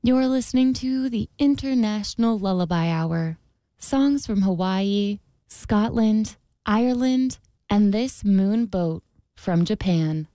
You're listening to the International Lullaby Hour. Songs from Hawaii, Scotland, Ireland, and this moon boat from Japan.